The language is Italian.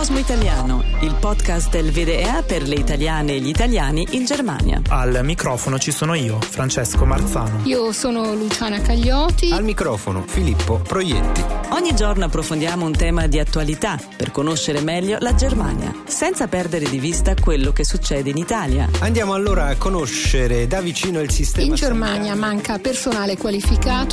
Cosmo Italiano, il podcast del WDR per le italiane e gli italiani in Germania. Al microfono ci sono io, Francesco Marzano. Io sono Luciana Cagliotti. Al microfono Filippo Proietti. Ogni giorno approfondiamo un tema di attualità per conoscere meglio la Germania, senza perdere di vista quello che succede in Italia. Andiamo allora a conoscere da vicino il sistema In Germania sanitario. manca personale qualificato